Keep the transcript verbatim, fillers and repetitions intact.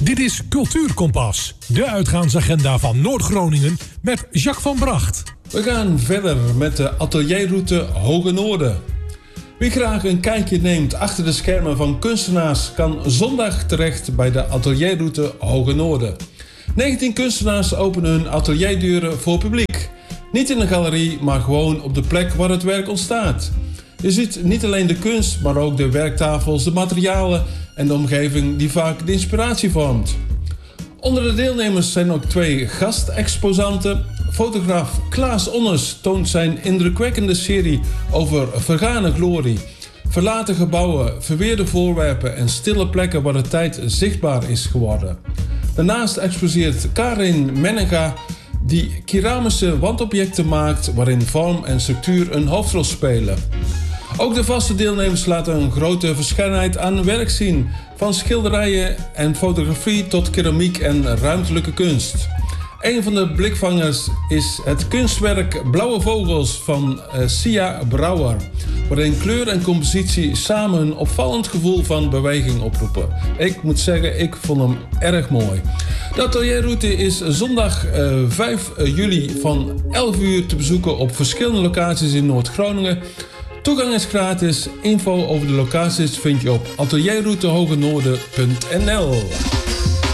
Dit is Cultuurkompas, de uitgaansagenda van Noord-Groningen met Jacques van Bracht. We gaan verder met de atelierroute Hoge Noorden. Wie graag een kijkje neemt achter de schermen van kunstenaars kan zondag terecht bij de atelierroute Hoge Noorden. negentien kunstenaars openen hun atelierdeuren voor publiek. Niet in de galerie, maar gewoon op de plek waar het werk ontstaat. Je ziet niet alleen de kunst, maar ook de werktafels, de materialen en de omgeving die vaak de inspiratie vormt. Onder de deelnemers zijn ook twee gastexposanten. Fotograaf Klaas Onnes toont zijn indrukwekkende serie over vergane glorie. Verlaten gebouwen, verweerde voorwerpen en stille plekken waar de tijd zichtbaar is geworden. Daarnaast exposeert Karin Menega, die keramische wandobjecten maakt waarin vorm en structuur een hoofdrol spelen. Ook de vaste deelnemers laten een grote verscheidenheid aan werk zien, van schilderijen en fotografie tot keramiek en ruimtelijke kunst. Een van de blikvangers is het kunstwerk Blauwe Vogels van uh, Sia Brouwer, waarin kleur en compositie samen een opvallend gevoel van beweging oproepen. Ik moet zeggen, ik vond hem erg mooi. De atelierroute is zondag uh, vijf juli van elf uur te bezoeken op verschillende locaties in Noord-Groningen. Toegang is gratis. Info over de locaties vind je op atelierroutehogenoorden punt n l.